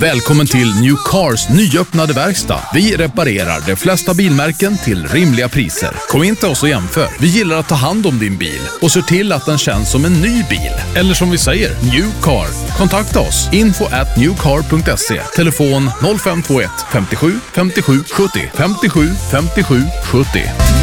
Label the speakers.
Speaker 1: Välkommen till New Cars nyöppnade verkstad. Vi reparerar de flesta bilmärken till rimliga priser. Kom in till oss och jämför. Vi gillar att ta hand om din bil och ser till att den känns som en ny bil. Eller som vi säger, New Car. Kontakta oss. info@newcar.se. Telefon 0521 57 57 70. 57 57 70.